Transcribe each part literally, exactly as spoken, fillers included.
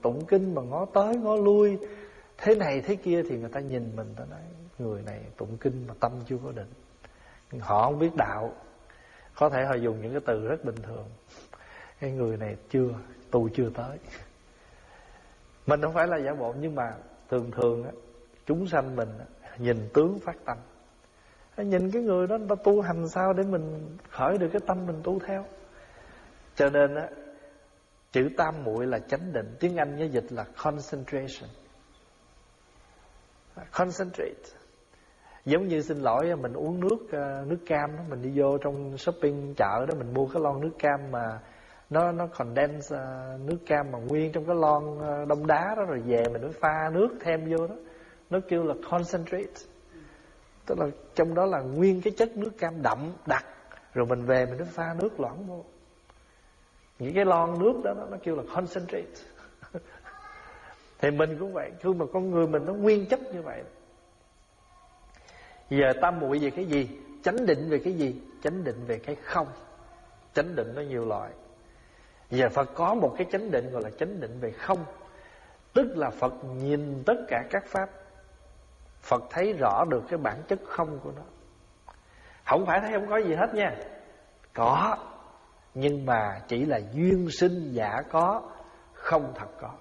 tụng kinh mà ngó tới ngó lui thế này thế kia, thì người ta nhìn mình, ta nói người này tụng kinh mà tâm chưa có định. Họ không biết đạo, có thể họ dùng những cái từ rất bình thường. Cái người này chưa, tu chưa tới. Mình không phải là giả bộ, nhưng mà thường thường á, chúng sanh mình á, nhìn tướng phát tâm. Nhìn cái người đó người ta tu hành sao để mình khởi được cái tâm mình tu theo. Cho nên á, chữ tam muội là chánh định. Tiếng Anh nhớ dịch là concentration. Concentrate. Giống như xin lỗi mình uống nước nước cam đó, mình đi vô trong shopping chợ đó, mình mua cái lon nước cam mà nó nó condense nước cam mà nguyên trong cái lon đông đá đó, rồi về mình mới pha nước thêm vô đó, nó kêu là concentrate. Tức là trong đó là nguyên cái chất nước cam đậm đặc, rồi mình về mình mới pha nước loãng vô. Những cái lon nước đó nó kêu là concentrate. Thì mình cũng vậy, khi mà con người mình nó nguyên chất như vậy. Giờ tam muội về cái gì? Chánh định về cái gì? Chánh định về cái không. Chánh định nó nhiều loại. Giờ Phật có một cái chánh định gọi là chánh định về không. Tức là Phật nhìn tất cả các pháp, Phật thấy rõ được cái bản chất không của nó. Không phải thấy không có gì hết nha. Có, nhưng mà chỉ là duyên sinh giả có, không thật có.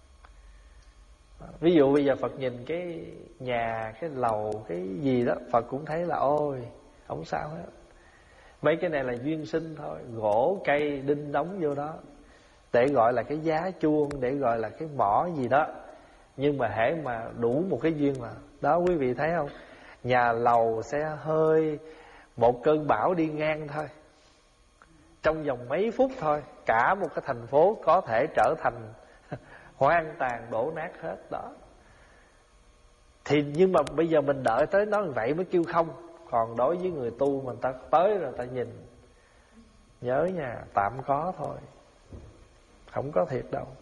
Ví dụ bây giờ Phật nhìn cái nhà, cái lầu, cái gì đó, Phật cũng thấy là ôi, không sao hết. Mấy cái này là duyên sinh thôi. Gỗ, cây, đinh đóng vô đó để gọi là cái giá chuông, để gọi là cái mỏ gì đó. Nhưng mà hễ mà đủ một cái duyên mà. Đó quý vị thấy không? Nhà lầu sẽ hơi, một cơn bão đi ngang thôi, trong vòng mấy phút thôi, cả một cái thành phố có thể trở thành hoang tàn đổ nát hết đó. Thì nhưng mà bây giờ mình đợi tới nó vậy mới kêu không. Còn đối với người tu mình ta tới rồi ta nhìn, nhớ nha, tạm có thôi, không có thiệt đâu.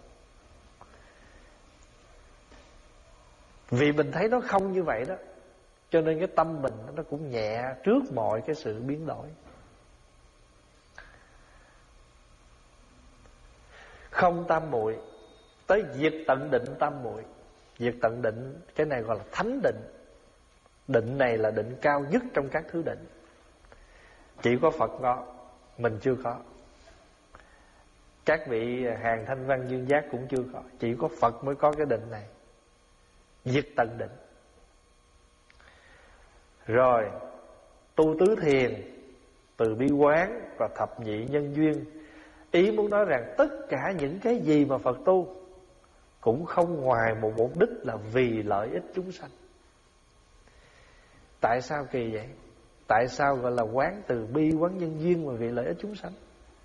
Vì mình thấy nó không như vậy đó, cho nên cái tâm mình nó cũng nhẹ trước mọi cái sự biến đổi. Không tam muội tới diệt tận định tam muội. Diệt tận định, cái này gọi là thánh định. Định này là định cao nhất trong các thứ định. Chỉ có Phật có, mình chưa có. Các vị hàng thanh văn dương giác cũng chưa có. Chỉ có Phật mới có cái định này. Diệt tận định. Rồi tu tứ thiền, từ bi quán và thập nhị nhân duyên. Ý muốn nói rằng tất cả những cái gì mà Phật tu cũng không ngoài một mục đích là vì lợi ích chúng sanh. Tại sao kỳ vậy? Tại sao gọi là quán từ bi, quán nhân duyên mà vì lợi ích chúng sanh?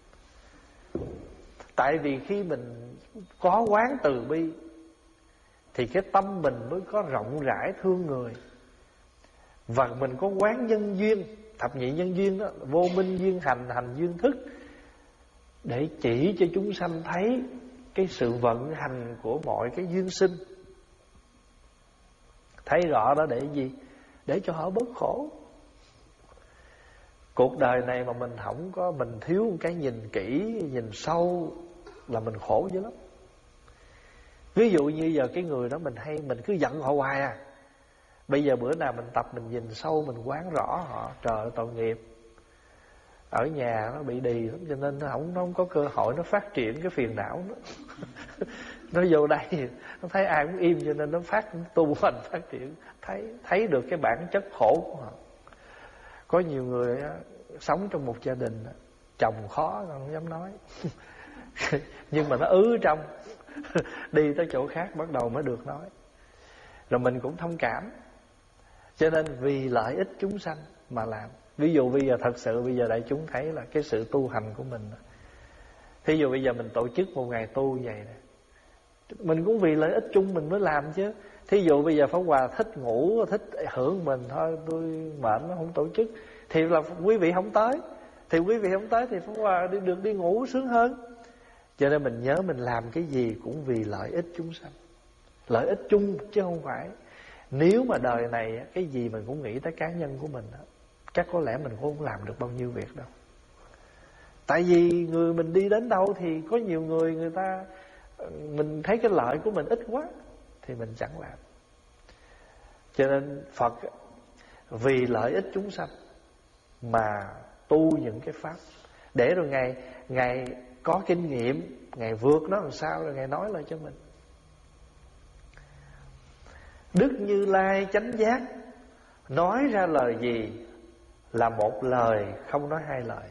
Tại vì khi mình có quán từ bi thì cái tâm mình mới có rộng rãi thương người. Và mình có quán nhân duyên, thập nhị nhân duyên đó, vô minh duyên hành, hành duyên thức, để chỉ cho chúng sanh thấy cái sự vận hành của mọi cái duyên sinh. Thấy rõ đó để gì? Để cho họ bớt khổ. Cuộc đời này mà mình không có, mình thiếu một cái nhìn kỹ, nhìn sâu là mình khổ dữ lắm. Ví dụ như giờ cái người đó mình hay, mình cứ giận họ hoài à. Bây giờ bữa nào mình tập, mình nhìn sâu, mình quán rõ họ. Trời ơi, tội nghiệp, ở nhà nó bị đì lắm, cho nên nó không, nó không có cơ hội nó phát triển cái phiền não nữa. Nó vô đây nó thấy ai cũng im, cho nên nó phát tu hành phát triển, thấy thấy được cái bản chất khổ của họ. Có nhiều người á, sống trong một gia đình, chồng khó không dám nói. Nhưng mà nó ứ trong. Đi tới chỗ khác bắt đầu mới được nói. Rồi mình cũng thông cảm. Cho nên vì lợi ích chúng sanh mà làm. Ví dụ bây giờ thật sự bây giờ đại chúng thấy là cái sự tu hành của mình. Thí dụ bây giờ mình tổ chức một ngày tu vậy nè, mình cũng vì lợi ích chung mình mới làm chứ. Thí dụ bây giờ Pháp Hòa thích ngủ, thích hưởng mình thôi, tôi mệt nó không tổ chức, thì là quý vị không tới. Thì quý vị không tới thì Pháp Hòa đi, được đi ngủ sướng hơn. Cho nên mình nhớ mình làm cái gì cũng vì lợi ích chúng sanh, lợi ích chung chứ không phải. Nếu mà đời này cái gì mình cũng nghĩ tới cá nhân của mình, chắc có lẽ mình cũng không làm được bao nhiêu việc đâu. Tại vì người mình đi đến đâu thì có nhiều người người ta mình thấy cái lợi của mình ít quá thì mình chẳng làm. Cho nên Phật vì lợi ích chúng sanh mà tu những cái pháp, để rồi Ngài Ngài có kinh nghiệm, Ngài vượt nó làm sao rồi Ngài nói lại cho mình. Đức Như Lai chánh giác, nói ra lời gì là một lời, không nói hai lời.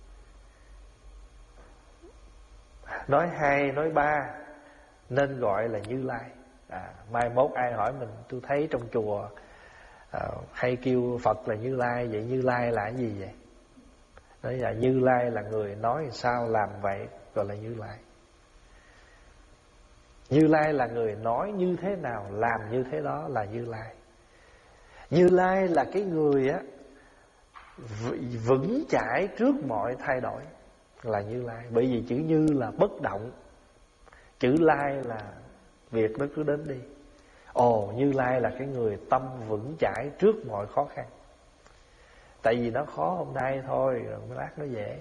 Nói hai, nói ba nên gọi là Như Lai. à, Mai mốt ai hỏi mình, tôi thấy trong chùa à, hay kêu Phật là Như Lai, vậy Như Lai là cái gì vậy? Nói là Như Lai là người nói sao làm vậy, gọi là Như Lai. Như Lai là người nói như thế nào, làm như thế đó là Như Lai. Như Lai là cái người á vững chãi trước mọi thay đổi, là Như Lai. Bởi vì chữ Như là bất động, chữ Lai là việc nó cứ đến đi. Ồ, Như Lai là cái người tâm vững chãi trước mọi khó khăn. Tại vì nó khó hôm nay thôi, rồi lát nó dễ.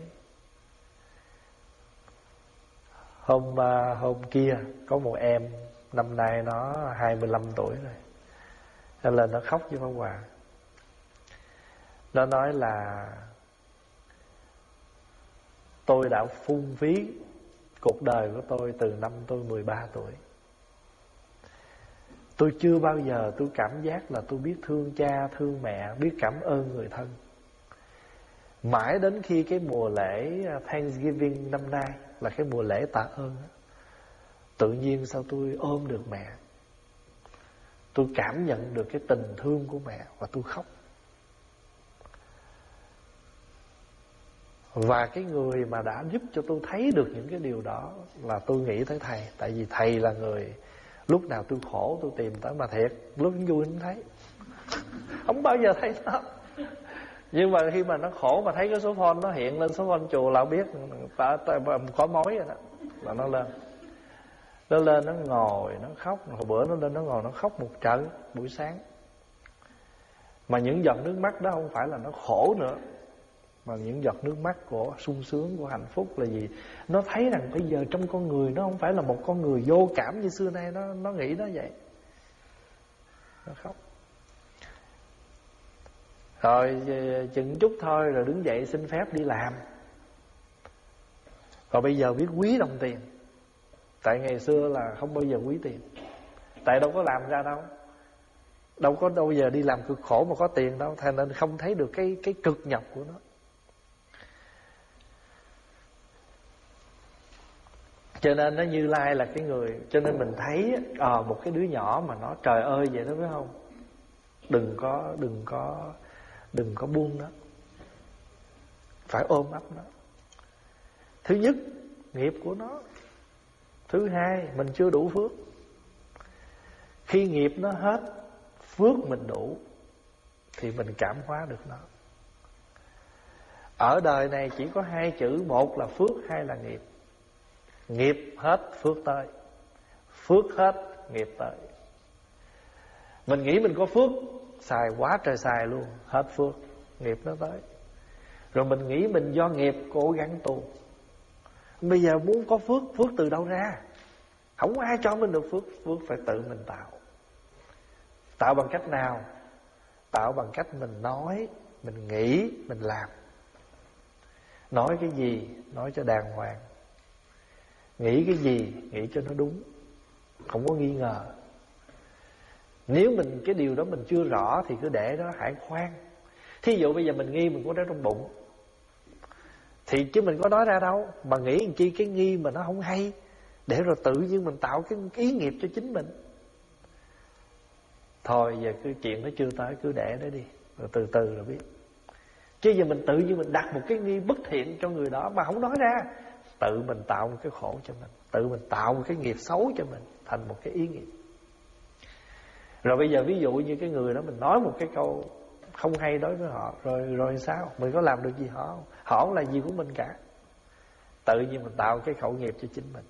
Hôm hôm kia có một em năm nay nó hai mươi lăm tuổi rồi, nên là nó khóc với Pháp Hòa. Nó nói là tôi đã phung phí cuộc đời của tôi từ năm tôi mười ba tuổi. Tôi chưa bao giờ tôi cảm giác là tôi biết thương cha, thương mẹ, biết cảm ơn người thân. Mãi đến khi cái mùa lễ Thanksgiving năm nay, là cái mùa lễ tạ ơn, tự nhiên sao tôi ôm được mẹ, tôi cảm nhận được cái tình thương của mẹ và tôi khóc. Và cái người mà đã giúp cho tôi thấy được những cái điều đó là tôi nghĩ tới Thầy. Tại vì Thầy là người lúc nào tôi khổ tôi tìm tới, mà thiệt lúc vui không thấy, không bao giờ thấy nó. Nhưng mà khi mà nó khổ mà thấy cái số phone nó hiện lên, số phone chùa là biết ta, ta, có mối rồi đó, là nó lên. Nó lên nó ngồi nó khóc. Hồi bữa nó lên nó ngồi nó khóc một trận buổi sáng. Mà những giọt nước mắt đó không phải là nó khổ nữa, mà những giọt nước mắt của sung sướng, của hạnh phúc là gì? Nó thấy rằng bây giờ trong con người nó không phải là một con người vô cảm như xưa nay. Nó, nó nghĩ nó vậy. Nó khóc. Rồi chừng chút thôi rồi đứng dậy xin phép đi làm. Rồi bây giờ biết quý đồng tiền. Tại ngày xưa là không bao giờ quý tiền. Tại đâu có làm ra đâu. Đâu có đâu giờ đi làm cực khổ mà có tiền đâu. Thành nên không thấy được cái, cái cực nhọc của nó. Cho nên nó Như Lai là cái người. Cho nên mình thấy à, một cái đứa nhỏ mà nó trời ơi vậy đó, phải không? Đừng có Đừng có Đừng có buông nó, phải ôm ấp nó. Thứ nhất, nghiệp của nó. Thứ hai, mình chưa đủ phước. Khi nghiệp nó hết, phước mình đủ, thì mình cảm hóa được nó. Ở đời này chỉ có hai chữ, một là phước, hai là nghiệp. Nghiệp hết, phước tới. Phước hết, nghiệp tới. Mình nghĩ mình có phước, xài quá trời xài luôn, hết phước, nghiệp nó tới. Rồi mình nghĩ mình do nghiệp cố gắng tu. Bây giờ muốn có phước, phước từ đâu ra? Không có ai cho mình được phước. Phước phải tự mình tạo. Tạo bằng cách nào? Tạo bằng cách mình nói, mình nghĩ, mình làm. Nói cái gì? Nói cho đàng hoàng. Nghĩ cái gì? Nghĩ cho nó đúng, không có nghi ngờ. Nếu mình cái điều đó mình chưa rõ thì cứ để đó, hãy khoan. Thí dụ bây giờ mình nghi mình có đó trong bụng, thì chứ mình có nói ra đâu. Mà nghĩ làm chi cái nghi mà nó không hay, để rồi tự nhiên mình tạo cái ý nghiệp cho chính mình. Thôi giờ cứ chuyện nó chưa tới, cứ để đó đi, rồi từ từ rồi biết. Chứ giờ mình tự nhiên mình đặt một cái nghi bất thiện cho người đó mà không nói ra, tự mình tạo một cái khổ cho mình, tự mình tạo một cái nghiệp xấu cho mình, thành một cái ý nghiệp. Rồi bây giờ ví dụ như cái người đó mình nói một cái câu không hay đối với họ, rồi rồi sao? Mình có làm được gì họ không? Họ không là gì của mình cả. Tự nhiên mình tạo cái khẩu nghiệp cho chính mình.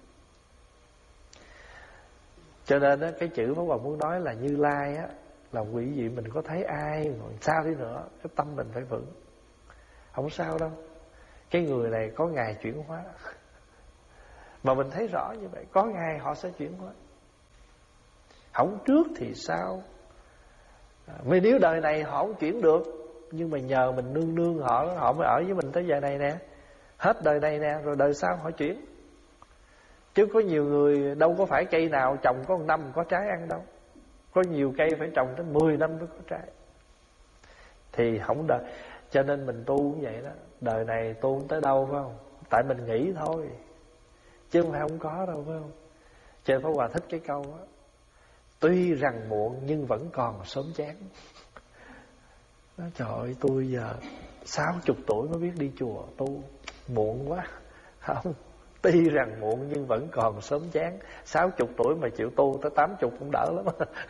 Cho nên á, cái chữ Pháp Hòa muốn nói là Như Lai á, là quý vị mình có thấy ai mà sao đi nữa, cái tâm mình phải vững. Không sao đâu. Cái người này có ngày chuyển hóa. Mà mình thấy rõ như vậy, có ngày họ sẽ chuyển hóa. Không trước thì sao? Vì nếu đời này họ không chuyển được, nhưng mà nhờ mình nương nương họ, họ mới ở với mình tới giờ này nè. Hết đời này nè, rồi đời sau họ chuyển. Chứ có nhiều người đâu có phải cây nào trồng có một năm có trái ăn đâu. Có nhiều cây phải trồng tới mười năm mới có trái. Thì không đời. Cho nên mình tu cũng vậy đó. Đời này tu không tới đâu phải không? Tại mình nghĩ thôi, chứ không phải không có đâu phải không? Cho nên Pháp Hòa thích cái câu đó: tuy rằng muộn nhưng vẫn còn sớm chán. Nói trời ơi, tôi giờ sáu chục tuổi mới biết đi chùa tu, muộn quá. Không, tuy rằng muộn nhưng vẫn còn sớm chán. Sáu chục tuổi mà chịu tu tới tám chục cũng đỡ lắm.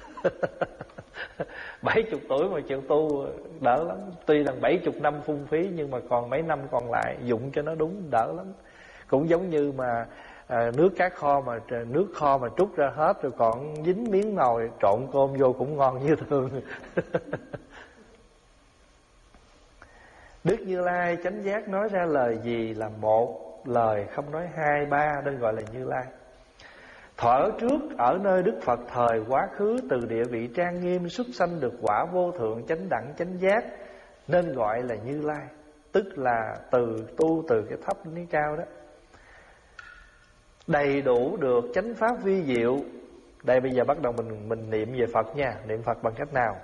Bảy chục tuổi mà chịu tu đỡ lắm. Tuy rằng bảy chục năm phung phí, nhưng mà còn mấy năm còn lại dụng cho nó đúng, đỡ lắm. Cũng giống như mà à, nước cá kho mà nước kho mà trút ra hết rồi còn dính miếng nồi, trộn cơm vô cũng ngon như thường. Đức Như Lai chánh giác nói ra lời gì là một lời, không nói hai ba, nên gọi là Như Lai. Thuở trước ở nơi Đức Phật thời quá khứ, từ địa vị trang nghiêm xuất sanh được quả vô thượng chánh đẳng chánh giác, nên gọi là Như Lai. Tức là từ tu từ cái thấp đến cái cao đó. Đầy đủ được chánh pháp vi diệu. Đây bây giờ bắt đầu mình mình niệm về Phật nha. Niệm Phật bằng cách nào?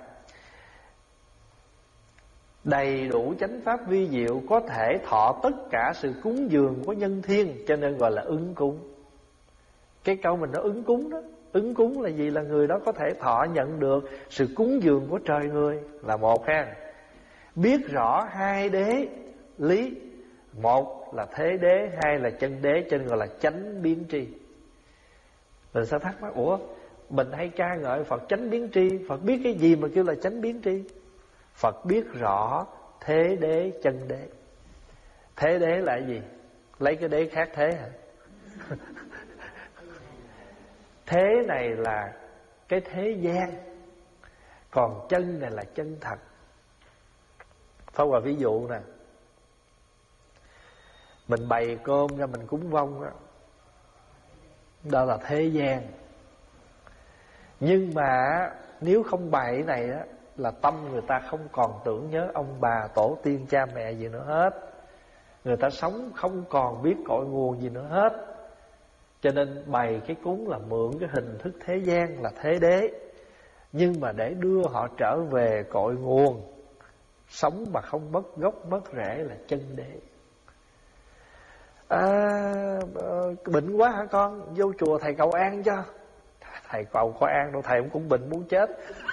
Đầy đủ chánh pháp vi diệu, có thể thọ tất cả sự cúng dường của nhân thiên, cho nên gọi là ứng cúng. Cái câu mình nó ứng cúng đó. Ứng cúng là gì? Là người đó có thể thọ nhận được sự cúng dường của trời người, là một ha. Biết rõ hai đế lý, một là thế đế, hai là chân đế, cho nên gọi là chánh biến tri. Mình sẽ thắc mắc, ủa mình hay ca ngợi Phật chánh biến tri, Phật biết cái gì mà kêu là chánh biến tri? Phật biết rõ thế đế chân đế. Thế đế là gì? Lấy cái đế khác thế hả? Thế này là cái thế gian, còn chân này là chân thật. Pháp Hòa ví dụ nè, mình bày cơm ra mình cúng vong đó, đó là thế gian. Nhưng mà nếu không bày cái này đó, là tâm người ta không còn tưởng nhớ ông bà tổ tiên cha mẹ gì nữa hết. Người ta sống không còn biết cội nguồn gì nữa hết. Cho nên bày cái cúng là mượn cái hình thức thế gian là thế đế, nhưng mà để đưa họ trở về cội nguồn, sống mà không mất gốc mất rễ là chân đế. À, bệnh quá hả con? Vô chùa thầy cầu an cho. Thầy cầu có an đâu, thầy cũng bệnh muốn chết.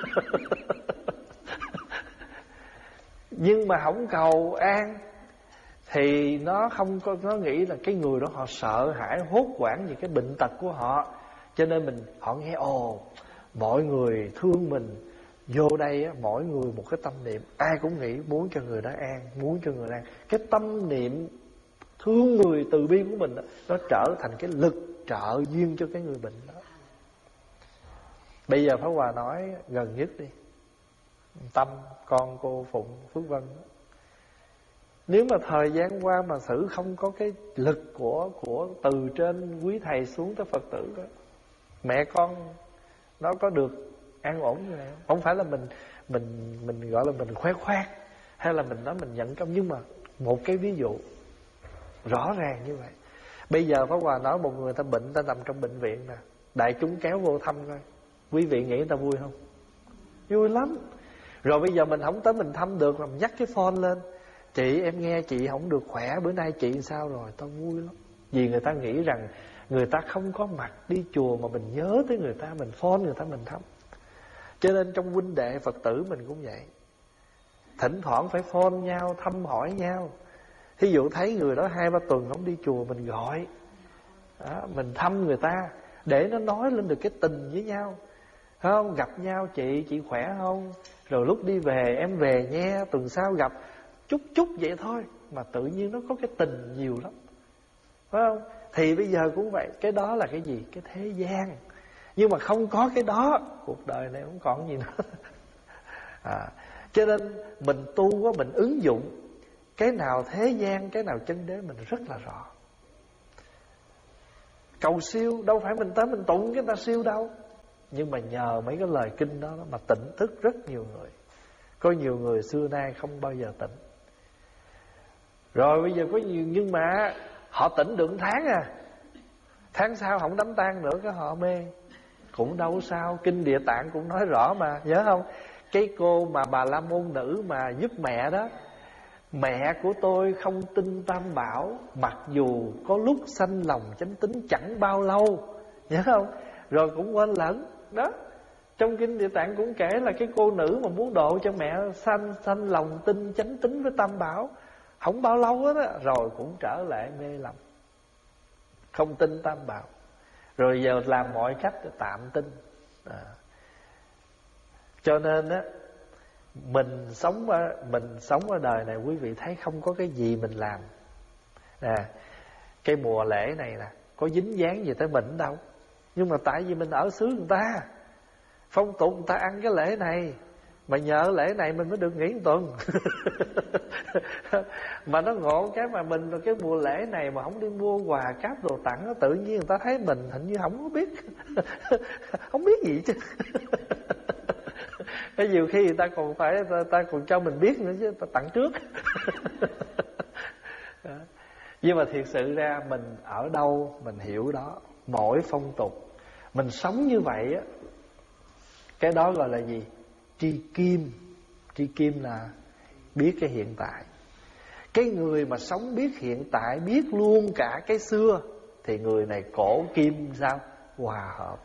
Nhưng mà không cầu an thì nó không có, nó nghĩ là cái người đó họ sợ hãi hốt hoảng vì cái bệnh tật của họ. Cho nên mình họ nghe ồ mọi người thương mình, vô đây á, mỗi người một cái tâm niệm, ai cũng nghĩ muốn cho người đó an, muốn cho người đó an. Cái tâm niệm thương người từ bi của mình đó, nó trở thành cái lực trợ duyên cho cái người bệnh đó. Bây giờ Pháp Hòa nói gần nhất đi, Tâm con cô Phụng Phước Vân đó. Nếu mà thời gian qua mà thử không có cái lực của của từ trên quý thầy xuống tới Phật tử đó, mẹ con nó có được an ổn như này không? Không phải là mình mình mình gọi là mình khoe khoang hay là mình nói mình nhận công, nhưng mà một cái ví dụ rõ ràng như vậy. Bây giờ Pháp Hòa nói một người ta bệnh, ta nằm trong bệnh viện nè, đại chúng kéo vô thăm coi, quý vị nghĩ người ta vui không? Vui lắm. Rồi bây giờ mình không tới mình thăm được, làm nhắc cái phone lên, chị em nghe chị không được khỏe, bữa nay chị sao rồi? Tao vui lắm. Vì người ta nghĩ rằng người ta không có mặt đi chùa mà mình nhớ tới người ta, mình phone người ta mình thăm. Cho nên trong huynh đệ Phật tử mình cũng vậy, thỉnh thoảng phải phone nhau, thăm hỏi nhau. Thí dụ thấy người đó hai ba tuần không đi chùa, mình gọi đó, mình thăm người ta để nó nói lên được cái tình với nhau. Không, gặp nhau chị, chị khỏe không? Rồi lúc đi về em về nha, tuần sau gặp. Chút chút vậy thôi mà tự nhiên nó có cái tình nhiều lắm, phải không? Thì bây giờ cũng vậy. Cái đó là cái gì? Cái thế gian. Nhưng mà không có cái đó, cuộc đời này không còn gì nữa. à, Cho nên mình tu quá, mình ứng dụng cái nào thế gian, cái nào chân đế mình rất là rõ. cầu siêu, đâu phải mình tới mình tụng cái ta siêu đâu. Nhưng mà nhờ mấy cái lời kinh đó mà tỉnh thức rất nhiều người. Có nhiều người xưa nay không bao giờ tỉnh. Rồi bây giờ có nhiều, nhưng mà họ tỉnh được một tháng à, tháng sau không đám tang nữa cái họ mê. Cũng đâu sao, kinh Địa Tạng cũng nói rõ mà, nhớ không? Cái cô mà Bà La Môn nữ mà giúp mẹ đó, mẹ của tôi không tin Tam Bảo, mặc dù có lúc sanh lòng chánh tín chẳng bao lâu, nhớ không? Rồi cũng quên lẫn đó. Trong kinh Địa Tạng cũng kể là cái cô nữ mà muốn độ cho mẹ sanh sanh lòng tin chánh tín với Tam Bảo, không bao lâu hết á, rồi cũng trở lại mê lầm, không tin Tam Bảo. Rồi giờ làm mọi cách để tạm tin à. Cho nên á, mình sống ở, mình sống ở đời này, quý vị thấy không có cái gì mình làm à. Cái mùa lễ này nè, có dính dáng gì tới mình đâu, nhưng mà tại vì mình ở xứ người ta, phong tục người ta ăn cái lễ này, mà nhờ lễ này mình mới được nghỉ một tuần. Mà nó ngộ cái mà mình cái mùa lễ này mà không đi mua quà cáp đồ tặng nó, tự nhiên người ta thấy mình hình như không có biết. Không biết gì chứ. Cái nhiều khi người ta còn phải ta, ta còn cho mình biết nữa chứ, ta tặng trước. Nhưng mà thiệt sự ra mình ở đâu mình hiểu đó, mỗi phong tục mình sống như vậy á, cái đó gọi là gì? Tri kim. Tri kim là biết cái hiện tại. Cái người mà sống biết hiện tại, biết luôn cả cái xưa, thì người này cổ kim sao? Hòa hợp.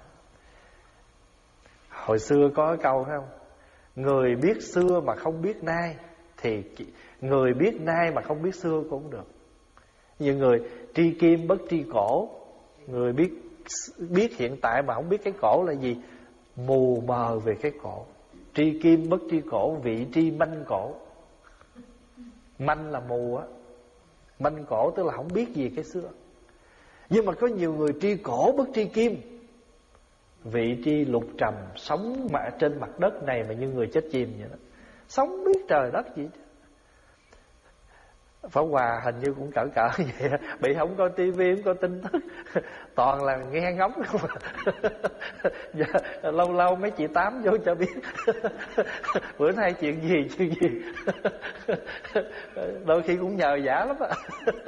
Hồi xưa có cái câu phải không? Người biết xưa mà không biết nay, thì người biết nay mà không biết xưa cũng không được. Như người tri kim bất tri cổ, người biết biết hiện tại mà không biết cái cổ là gì, mù mờ về cái cổ. Tri kim bất tri cổ, vị tri manh cổ. Manh là mù á, manh cổ tức là không biết gì cái xưa. Nhưng mà có nhiều người tri cổ bất tri kim, vị tri lục trầm, sống mà trên mặt đất này mà như người chết chìm vậy đó, sống biết trời đất gì. Pháp Hòa hình như cũng cỡ cỡ vậy, bị không coi tivi, không coi tin tức, toàn là nghe ngóng không. Giờ, lâu lâu mấy chị Tám vô cho biết bữa nay chuyện gì chuyện gì. Đôi khi cũng nhờ giả lắm á.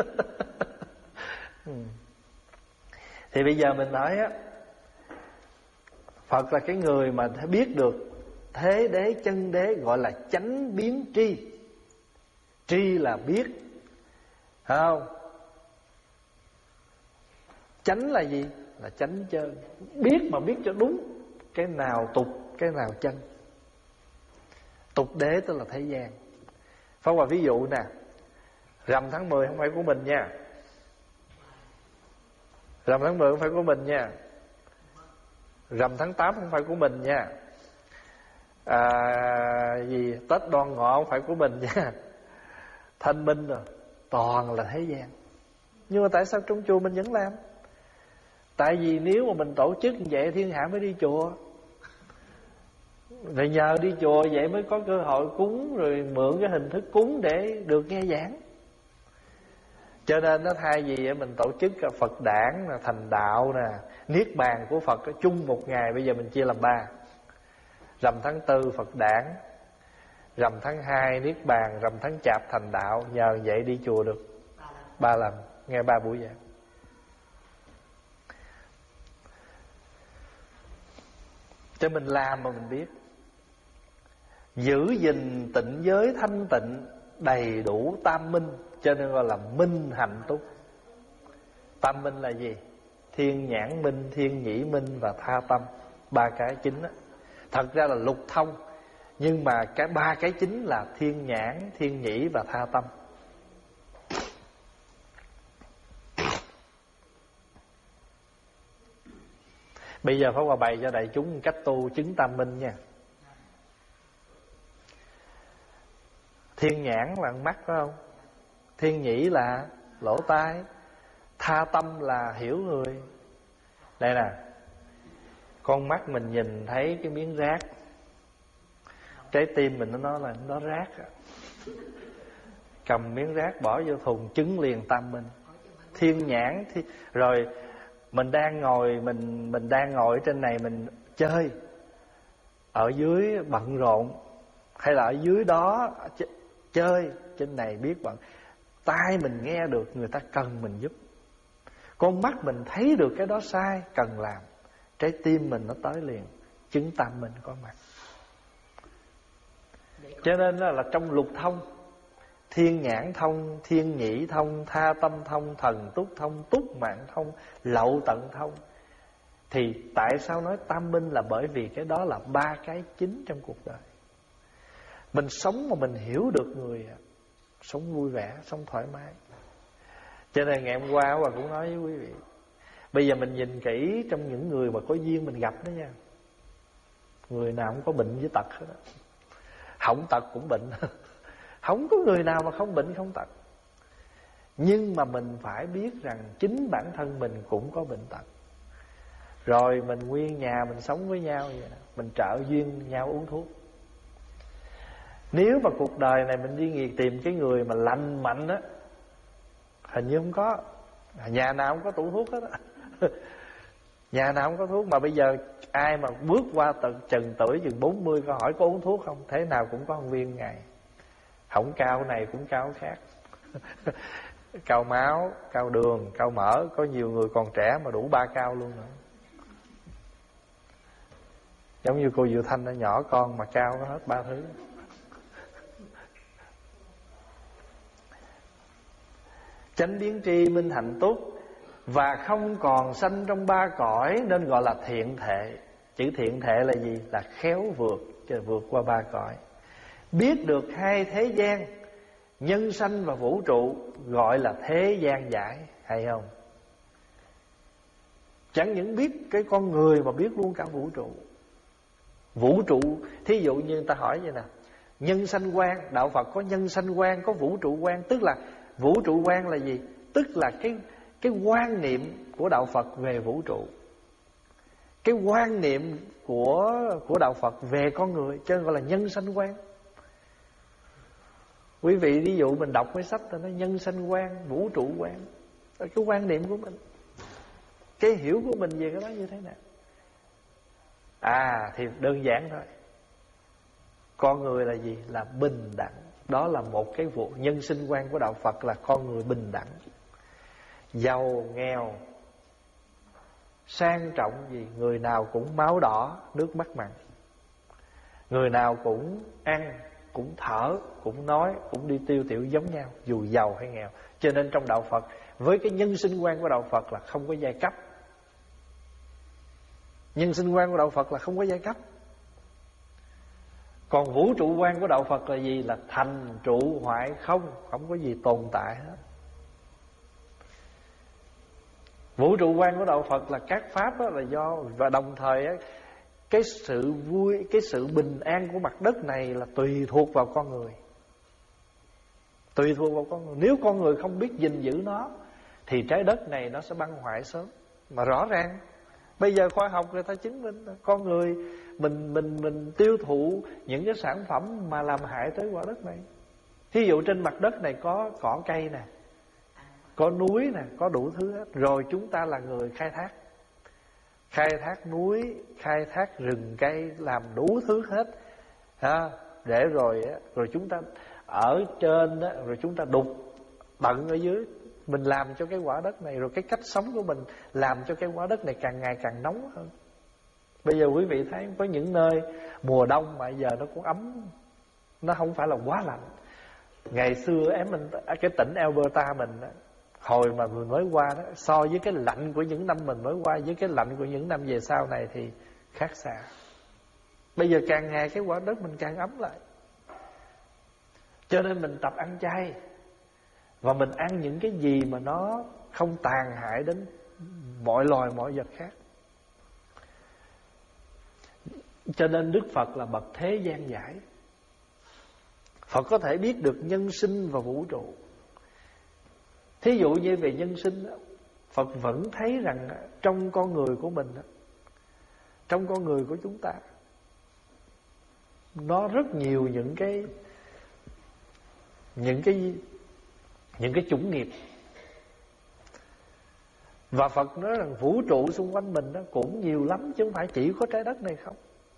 Thì bây giờ mình nói á, Phật là cái người mà biết được thế đế chân đế, gọi là chánh biến tri. Tri là biết, phải không? Chánh là gì? Là chánh chân. Biết mà biết cho đúng, cái nào tục, cái nào chân. Tục đế tức là thế gian. Pháp Hòa ví dụ nè, rằm tháng mười không phải của mình nha. Rằm tháng mười không phải của mình nha. Rằm tháng tám không phải của mình nha. À, gì Tết Đoan Ngọ không phải của mình nha. Thanh minh rồi, toàn là thế gian. Nhưng mà tại sao trong chùa mình vẫn làm? Tại vì nếu mà mình tổ chức vậy, thiên hạ mới đi chùa. Rồi nhờ đi chùa vậy mới có cơ hội cúng, rồi mượn cái hình thức cúng để được nghe giảng. Cho nên nó thay vì mình tổ chức Phật đản, thành đạo nè, niết bàn của Phật chung một ngày, bây giờ mình chia làm ba. Rằm tháng tư Phật đản, rằm tháng hai niết bàn, rằm tháng chạp thành đạo. Nhờ vậy đi chùa được ba lần, nghe ba buổi giảng. Cho mình làm mà mình biết. Giữ gìn tịnh giới thanh tịnh, đầy đủ tam minh, cho nên gọi là minh hạnh túc. Tam minh là gì? Thiên nhãn minh, thiên nhĩ minh và tha tâm. Ba cái chính đó. Thật ra là lục thông, nhưng mà cái ba cái chính là thiên nhãn, thiên nhĩ và tha tâm. Bây giờ Pháp Hòa bày cho đại chúng cách tu chứng tam minh nha. Thiên nhãn là mắt phải không? Thiên nhĩ là lỗ tai, tha tâm là hiểu người. Đây nè, con mắt mình nhìn thấy cái miếng rác, trái tim mình nó nói là nó rác. Cầm miếng rác bỏ vô thùng, chứng liền tam minh. Thiên nhãn thì, rồi Mình đang ngồi Mình mình đang ngồi ở trên này mình chơi, ở dưới bận rộn, hay là ở dưới đó ch- chơi, trên này biết bận. Tai mình nghe được người ta cần mình giúp, con mắt mình thấy được cái đó sai cần làm, trái tim mình nó tới liền, chứng tâm mình có mặt. Cho nên là, là trong lục thông, thiên nhãn thông, thiên nhĩ thông, tha tâm thông, thần túc thông, túc mạng thông, lậu tận thông. Thì tại sao nói tam minh? Là bởi vì cái đó là ba cái chính trong cuộc đời. Mình sống mà mình hiểu được người, sống vui vẻ, sống thoải mái. Cho nên ngày hôm qua Hòa cũng nói với quý vị, bây giờ mình nhìn kỹ trong những người mà có duyên mình gặp đó nha, người nào cũng có bệnh với tật hết đó. Không tật cũng bệnh. Không có người nào mà không bệnh không tật. Nhưng mà mình phải biết rằng chính bản thân mình cũng có bệnh tật. Rồi mình nguyên nhà mình sống với nhau vậy đó, mình trợ duyên nhau uống thuốc. Nếu mà cuộc đời này mình đi nghiệt tìm cái người mà lành mạnh á, hình như không có. Nhà nào cũng có tủ thuốc hết á. Nhà nào cũng có thuốc. Mà bây giờ ai mà bước qua tận chừng tuổi chừng bốn mươi có hỏi có uống thuốc không, thế nào cũng có một viên ngày. Không cao này cũng cao khác. Cao máu, cao đường, cao mỡ. Có nhiều người còn trẻ mà đủ ba cao luôn nữa. Giống như cô Diệu Thanh nó nhỏ con mà cao nó hết ba thứ. Chánh biến tri minh hạnh túc, và không còn sanh trong ba cõi, nên gọi là thiện thệ. Chữ thiện thệ là gì? Là khéo vượt, vượt qua ba cõi. Biết được hai thế gian, nhân sanh và vũ trụ, gọi là thế gian giải. Hay không? Chẳng những biết cái con người mà biết luôn cả vũ trụ. Vũ trụ, thí dụ như người ta hỏi vậy nè, nhân sanh quan, đạo Phật có nhân sanh quan, có vũ trụ quan. Tức là vũ trụ quan là gì? Tức là cái cái quan niệm của đạo Phật về vũ trụ, cái quan niệm của của đạo Phật về con người, cho nên gọi là nhân sanh quan. Quý vị ví dụ mình đọc cái sách nó nói nhân sanh quan, vũ trụ quan, cái quan niệm của mình, cái hiểu của mình về cái đó như thế nào. À thì đơn giản thôi, con người là gì? Là bình đẳng. Đó là một cái vụ nhân sinh quan của đạo Phật, là con người bình đẳng. Giàu nghèo sang trọng gì, người nào cũng máu đỏ nước mắt mặn, người nào cũng ăn, cũng thở, cũng nói, cũng đi tiêu tiểu giống nhau, dù giàu hay nghèo. Cho nên trong đạo Phật, với cái nhân sinh quan của đạo Phật là không có giai cấp. Nhân sinh quan của đạo Phật là không có giai cấp. Còn vũ trụ quan của đạo Phật là gì? Là thành trụ hoại không, không có gì tồn tại hết. Vũ trụ quan của đạo Phật là các pháp đó là do, và đồng thời á, cái sự vui, cái sự bình an của mặt đất này là tùy thuộc vào con người. Tùy thuộc vào con người. Nếu con người không biết gìn giữ nó thì trái đất này nó sẽ băng hoại sớm. Mà rõ ràng bây giờ khoa học người ta chứng minh con người mình mình mình tiêu thụ những cái sản phẩm mà làm hại tới quả đất này. Ví dụ trên mặt đất này có cỏ cây nè, có núi nè, có đủ thứ hết. Rồi chúng ta là người khai thác, khai thác núi, khai thác rừng cây, làm đủ thứ hết ha. Để rồi rồi chúng ta ở trên đó, rồi chúng ta đục tận ở dưới. Mình làm cho cái quả đất này, rồi cái cách sống của mình làm cho cái quả đất này càng ngày càng nóng hơn. Bây giờ quý vị thấy có những nơi mùa đông mà giờ nó cũng ấm, nó không phải là quá lạnh. Ngày xưa em mình cái tỉnh Alberta mình đó, hồi mà mình mới qua đó, so với cái lạnh của những năm mình mới qua với cái lạnh của những năm về sau này thì khác xa. Bây giờ càng ngày cái quả đất mình càng ấm lại. Cho nên mình tập ăn chay, và mình ăn những cái gì mà nó không tàn hại đến mọi loài mọi vật khác. Cho nên Đức Phật là bậc thế gian giải. Phật có thể biết được nhân sinh và vũ trụ. Thí dụ như về nhân sinh, Phật vẫn thấy rằng trong con người của mình, trong con người của chúng ta, nó rất nhiều những cái những cái những cái chủng nghiệp. Và Phật nói rằng vũ trụ xung quanh mình đó cũng nhiều lắm, chứ không phải chỉ có trái đất này không.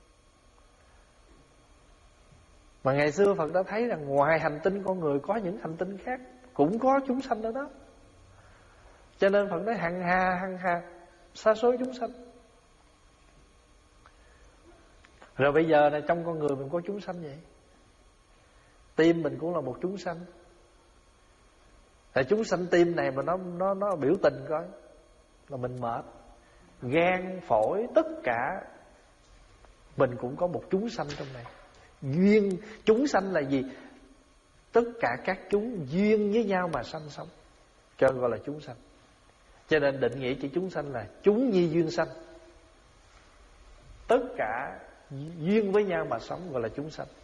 Mà ngày xưa Phật đã thấy rằng ngoài hành tinh con người có những hành tinh khác, cũng có chúng sanh ở đó. Cho nên Phật nói hằng hà hằng hà sa số chúng sanh. Rồi bây giờ này trong con người mình có chúng sanh vậy. Tim mình cũng là một chúng sanh. Tại chúng sanh tim này mà nó nó nó biểu tình coi là mình mệt. Gan, phổi, tất cả mình cũng có một chúng sanh trong này. Duyên, chúng sanh là gì? Tất cả các chúng duyên với nhau mà sanh sống, cho nên gọi là chúng sanh. Cho nên định nghĩa cho chúng sanh là chúng nhi duyên sanh. Tất cả duyên với nhau mà sống gọi là chúng sanh.